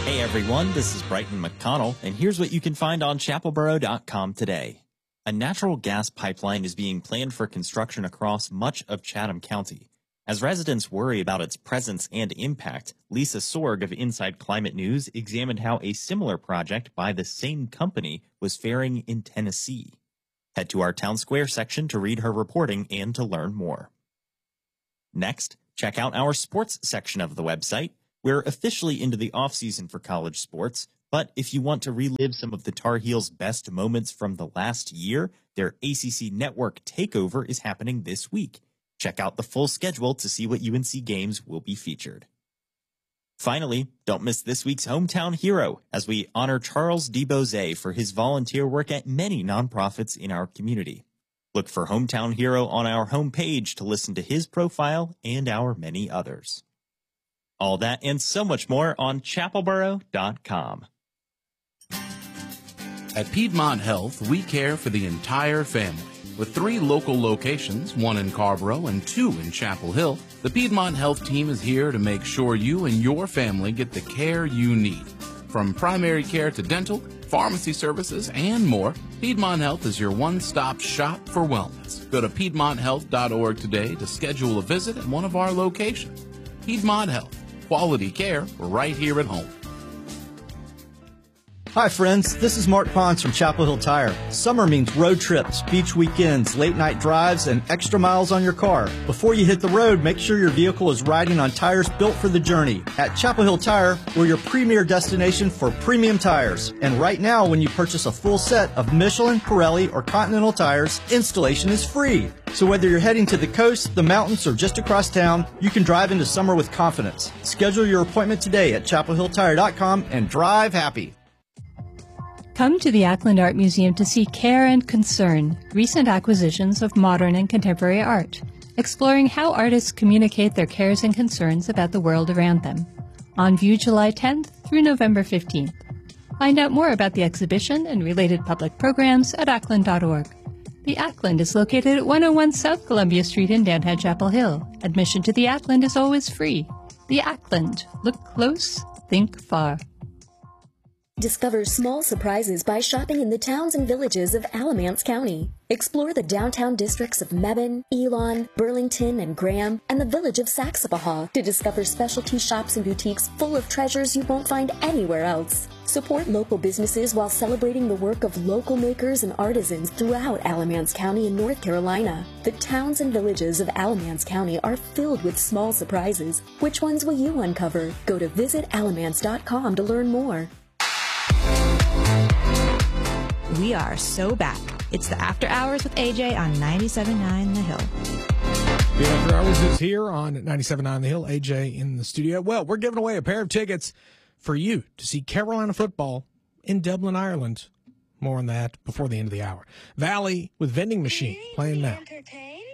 Hey everyone, this is Brighton McConnell, and here's what you can find on chapelboro.com today. A natural gas pipeline is being planned for construction across much of Chatham County. As residents worry about its presence and impact, Lisa Sorg of Inside Climate News examined how a similar project by the same company was faring in Tennessee. Head to our Town Square section to read her reporting and to learn more. Next, check out our sports section of the website. We're officially into the off-season for college sports, but if you want to relive some of the Tar Heels' best moments from the last year, their ACC Network takeover is happening this week. Check out the full schedule to see what UNC games will be featured. Finally, don't miss this week's Hometown Hero as we honor Charles DeBose for his volunteer work at many nonprofits in our community. Look for Hometown Hero on our homepage to listen to his profile and our many others. All that and so much more on chapelboro.com. At Piedmont Health, we care for the entire family. With 3 local locations, 1 in Carrboro and 2 in Chapel Hill, the Piedmont Health team is here to make sure you and your family get the care you need. From primary care to dental, pharmacy services, and more, Piedmont Health is your one-stop shop for wellness. Go to PiedmontHealth.org today to schedule a visit at one of our locations. Piedmont Health. Quality care right here at home. Hi friends, this is Mark Pons from Chapel Hill Tire. Summer means road trips, beach weekends, late night drives, and extra miles on your car. Before you hit the road, make sure your vehicle is riding on tires built for the journey. At Chapel Hill Tire, we're your premier destination for premium tires. And right now, when you purchase a full set of Michelin, Pirelli, or Continental tires, installation is free. So whether you're heading to the coast, the mountains, or just across town, you can drive into summer with confidence. Schedule your appointment today at chapelhilltire.com and drive happy. Come to the Ackland Art Museum to see Care and Concern, recent acquisitions of modern and contemporary art, exploring how artists communicate their cares and concerns about the world around them. On view July 10th through November 15th. Find out more about the exhibition and related public programs at ackland.org. The Ackland is located at 101 South Columbia Street in Downtown Chapel Hill. Admission to the Ackland is always free. The Ackland. Look close, think far. Discover small surprises by shopping in the towns and villages of Alamance County. Explore the downtown districts of Mebane, Elon, Burlington, and Graham, and the village of Saxapahaw to discover specialty shops and boutiques full of treasures you won't find anywhere else. Support local businesses while celebrating the work of local makers and artisans throughout Alamance County in North Carolina. The towns and villages of Alamance County are filled with small surprises. Which ones will you uncover? Go to visitalamance.com to learn more. We are so back. It's the After Hours with AJ on 97.9 The Hill. The After Hours is here on 97.9 The Hill. AJ in the studio. Well, we're giving away a pair of tickets for you to see Carolina football in Dublin, Ireland. More on that before the end of the hour. Valley with Vending Machine playing now.